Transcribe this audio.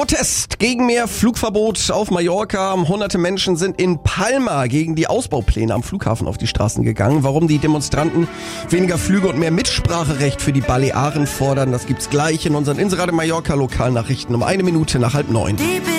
Protest gegen mehr Flugverbot auf Mallorca. Hunderte Menschen sind in Palma gegen die Ausbaupläne am Flughafen auf die Straßen gegangen. Warum die Demonstranten weniger Flüge und mehr Mitspracherecht für die Balearen fordern, das gibt's gleich in unseren Inseradio Mallorca Lokalnachrichten um 1 Minute nach 8:30.